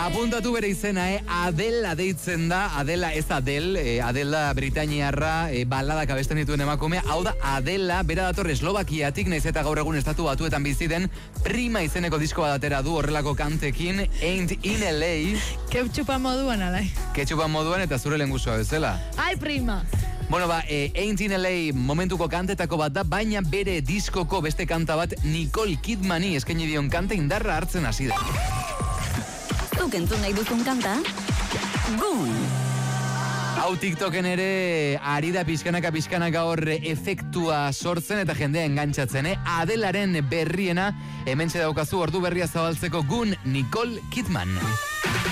Apuntatu bere izena, Adela deitzen da, Adela ez Adela Britainiarra, baladak abesten dituen emakumea, hau da Adela, bera dator Eslovakiatik, naiz eta gaur egun estatu batuetan bizi den, Prima izeneko disko bat atera du horrelako kantekin, Ain't in LA. Ketchupa moduan, alai. Ketchupa moduan eta zure lengusua bezala. Ai, Prima! Bueno, Ain't in LA momentuko kantetako bat da, baina bere diskoko beste kanta bat Nicole Kidmani eskaini dion kanta indarra hartzen hasi da. Zuk entzun nahi duzun kanta? Gu! Hau TikToken ere ari da pixkanaka hor efektua sortzen eta jendea engantzatzen, Adelaren berriena hementxe daukazu ordu berria zabaltzeko Gun Nicole Kidman.